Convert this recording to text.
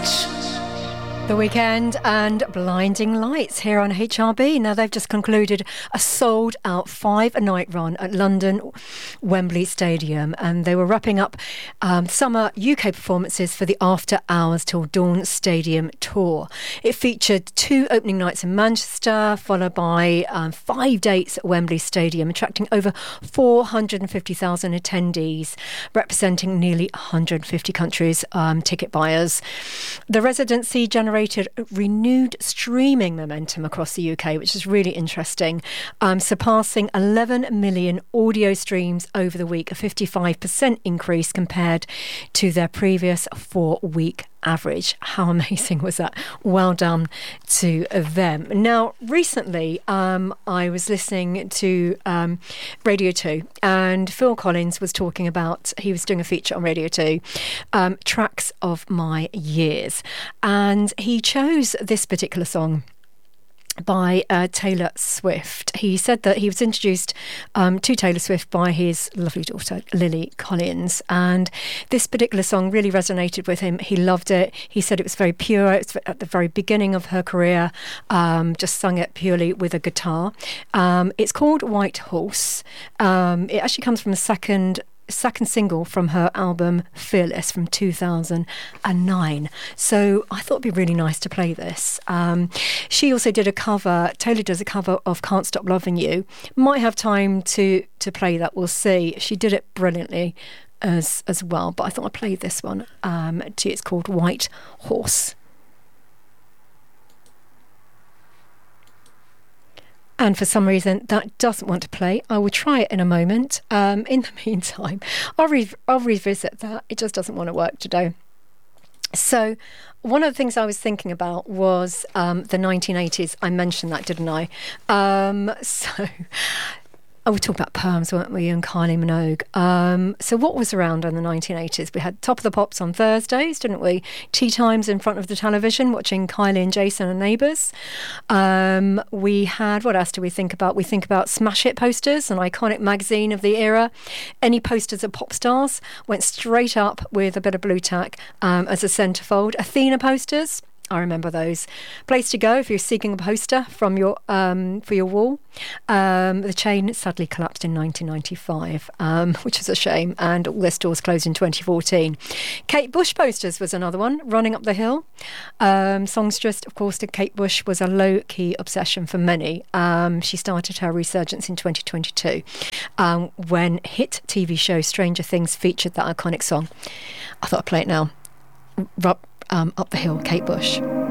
The Weekend and Blinding Lights here on HRB. Now, they've just concluded a sold-out 5-night run at London Wembley Stadium, and they were wrapping up summer UK performances for the After Hours Till Dawn Stadium tour. It featured 2 opening nights in Manchester, followed by 5 dates at Wembley Stadium, attracting over 450,000 attendees, representing nearly 150 countries' ticket buyers. The residency generated renewed streaming momentum across the UK, which is really interesting, surpassing 11 million audio streams over the week, a 55% increase compared to their previous 4-week average. How amazing was that? Well done to them. Now, recently, I was listening to Radio 2, and Phil Collins was talking about, he was doing a feature on Radio 2, Tracks of My Years, and he chose this particular song by Taylor Swift. He said that he was introduced to Taylor Swift by his lovely daughter, Lily Collins, and this particular song really resonated with him. He loved it. He said it was very pure. It's at the very beginning of her career, just sung it purely with a guitar. It's called White Horse. It actually comes from the second single from her album Fearless from 2009. So I thought it'd be really nice to play this. She also did a cover, Taylor does a cover of Can't Stop Loving You. Might have time to play that, we'll see. She did it brilliantly as well, but I thought I'd play this one. It's called White Horse. And for some reason, that doesn't want to play. I will try it in a moment. In the meantime, I'll revisit that. It just doesn't want to work today. So one of the things I was thinking about was the 1980s. I mentioned that, didn't I? We talked about perms, weren't we, and Kylie Minogue. So what was around in the 1980s? We had Top of the Pops on Thursdays, didn't we? Tea times in front of the television, watching Kylie and Jason and Neighbours. We had, what else do we think about? We think about Smash Hit posters, an iconic magazine of the era. Any posters of pop stars went straight up with a bit of blue tack as a centrefold. Athena posters, I remember those. Place to go if you're seeking a poster from your for your wall. The chain sadly collapsed in 1995, which is a shame, and all their stores closed in 2014. Kate Bush posters was another one, running up the hill. Songstress, of course, to Kate Bush was a low-key obsession for many. She started her resurgence in 2022 when hit TV show Stranger Things featured that iconic song. I thought I'd play it now. Up the hill, Kate Bush.